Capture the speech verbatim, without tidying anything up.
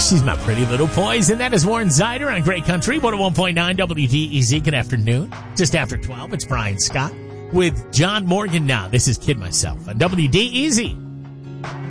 She's my pretty little poison. That is Warren Zyder on Great Country, one oh one point nine W D E Z. Good afternoon. Just after twelve, it's Brian Scott with John Morgan now. This is Kid Myself on W D E Z.